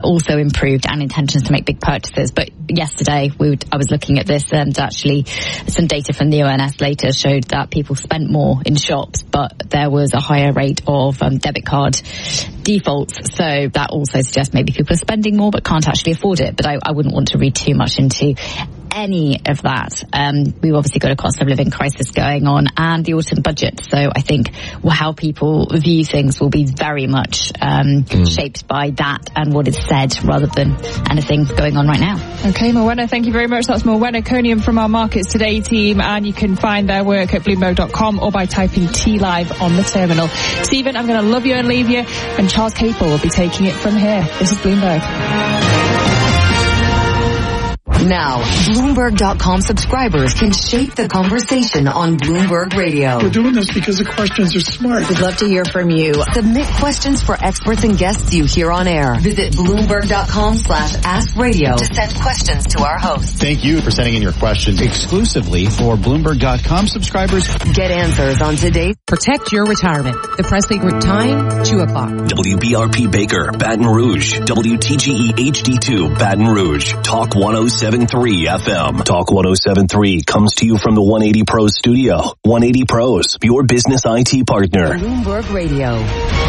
also improved and intentions to make big purchases. But yesterday I was looking at this, and actually some data from the ONS later showed that people spent more in shops, but there was a higher rate of debit card defaults. So that also suggests maybe people are spending more but can't actually afford it. But I wouldn't want to read too much into any of that. We've obviously got a cost of living crisis going on and the autumn budget. So I think how people view things will be very much shaped by that and what is said rather than anything going on right now. Okay, Morwenna, thank you very much. That's Morwenna Coniam from our Markets Today team, and you can find their work at Bloomberg.com or by typing TLive on the terminal. Stephen, I'm going to love you and leave you, and Charles Capel will be taking it from here. This is Bloomberg. Now, Bloomberg.com subscribers can shape the conversation on Bloomberg Radio. We're doing this because the questions are smart. We'd love to hear from you. Submit questions for experts and guests you hear on air. Visit Bloomberg.com/AskRadio to send questions to our hosts. Thank you for sending in your questions exclusively for Bloomberg.com subscribers. Get answers on today. Protect your retirement. The Presley Group time, 2 o'clock. WBRP Baker, Baton Rouge. WTGE HD2, Baton Rouge. Talk 107.3 FM. Talk 107.3 comes to you from the 180 Pros studio. 180 Pros, your business IT partner. Bloomberg Radio.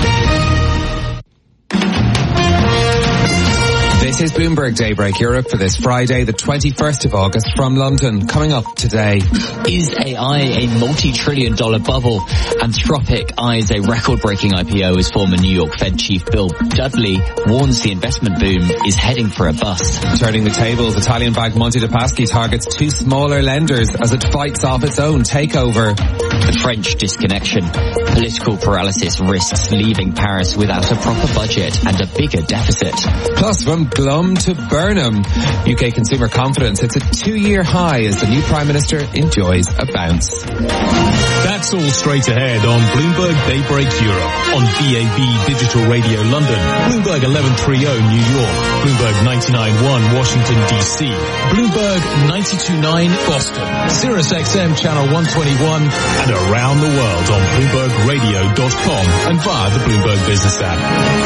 This is Bloomberg Daybreak Europe for this Friday, the 21st of August from London. Coming up today. Is AI a multi-trillion-dollar bubble? Anthropic eyes a record-breaking IPO as former New York Fed Chief Bill Dudley warns the investment boom is heading for a bust. Turning the tables, Italian bank Monte dei Paschi targets 2 smaller lenders as it fights off its own takeover. The French disconnection. Political paralysis risks leaving Paris without a proper budget and a bigger deficit. Plus, from Glum to Burnham, UK consumer confidence hits a 2-year high as the new Prime Minister enjoys a bounce. That's all straight ahead on Bloomberg Daybreak Europe, on DAB Digital Radio London, Bloomberg 1130 New York, Bloomberg 99.1 Washington DC, Bloomberg 92.9 Boston, SiriusXM Channel 121, and around the world on BloombergRadio.com and via the Bloomberg Business app.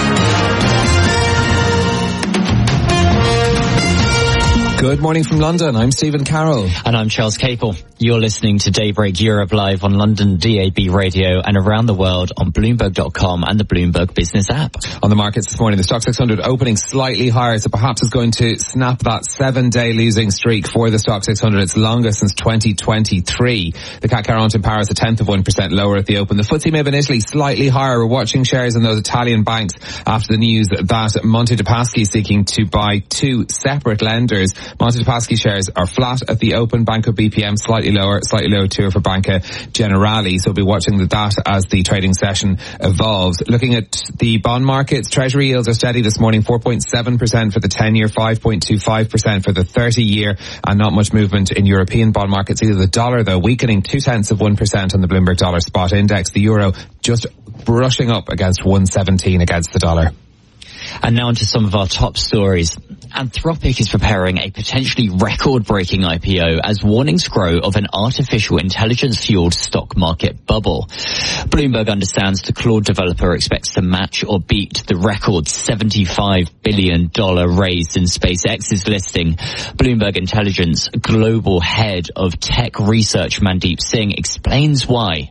Good morning from London. I'm Stephen Carroll. And I'm Charles Capel. You're listening to Daybreak Europe live on London DAB Radio and around the world on Bloomberg.com and the Bloomberg Business app. On the markets this morning, the Stoxx 600 opening slightly higher, so perhaps is going to snap that 7-day losing streak for the Stoxx 600, its longest since 2023. The CAC 40 in Paris, a 0.1% lower at the open. The FTSE MIB in Italy slightly higher. We're watching shares in those Italian banks after the news that Monte dei Paschi is seeking to buy 2 separate lenders. Monte dei Paschi shares are flat at the open. Banco BPM slightly lower too for Banca Generali. So we'll be watching that as the trading session evolves. Looking at the bond markets, Treasury yields are steady this morning, 4.7% for the 10-year, 5.25% for the 30-year, and not much movement in European bond markets. Either the dollar, though, weakening 0.2% on the Bloomberg Dollar Spot Index. The euro just brushing up against 1.17 against the dollar. And now onto some of our top stories. Anthropic is preparing a potentially record-breaking IPO as warnings grow of an artificial intelligence-fueled stock market bubble. Bloomberg understands the Claude developer expects to match or beat the record $75 billion raised in SpaceX's listing. Bloomberg Intelligence global head of tech research Mandeep Singh explains why.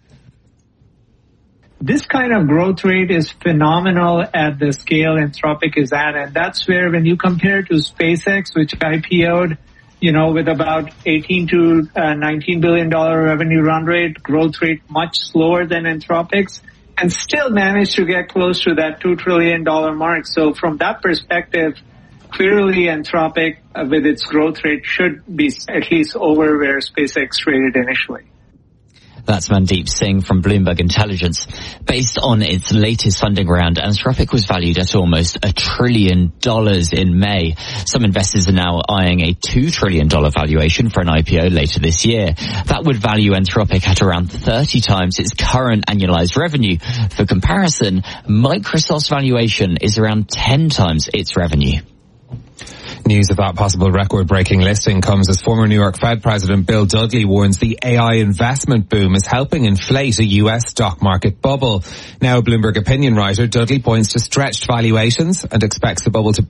This kind of growth rate is phenomenal at the scale Anthropic is at, and that's where when you compare to SpaceX, which IPO'd, with about $18 to $19 billion revenue run rate, growth rate much slower than Anthropic's, and still managed to get close to that $2 trillion mark. So from that perspective, clearly Anthropic, with its growth rate, should be at least over where SpaceX traded initially. That's Mandeep Singh from Bloomberg Intelligence. Based on its latest funding round, Anthropic was valued at almost $1 trillion in May. Some investors are now eyeing a $2 trillion valuation for an IPO later this year. That would value Anthropic at around 30 times its current annualized revenue. For comparison, Microsoft's valuation is around 10 times its revenue. News of that possible record-breaking listing comes as former New York Fed President Bill Dudley warns the AI investment boom is helping inflate a U.S. stock market bubble. Now a Bloomberg opinion writer, Dudley points to stretched valuations and expects the bubble to